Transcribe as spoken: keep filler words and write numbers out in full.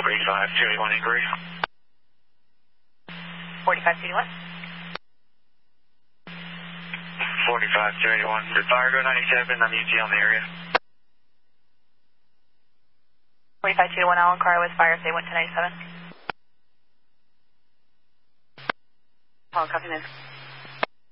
forty-five two eighty-one inquiry. forty-five two eighty-one. forty-five two eighty-one. Did fire go ninety-seven? I'm U T on the area. forty-five two eighty-one, I'll inquire with fire if they went to ninety-seven. I'll copy this.